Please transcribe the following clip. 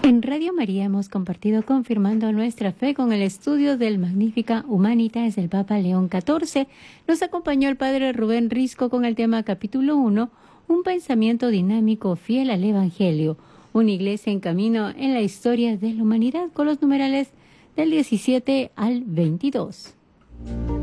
En Radio María hemos compartido confirmando nuestra fe con el estudio del Magnificat Humanitas del Papa León XIV. Nos acompañó el Padre Rubén Risco con el tema capítulo 1, un pensamiento dinámico fiel al Evangelio, una iglesia en camino en la historia de la humanidad, con los numerales del 17 al 22.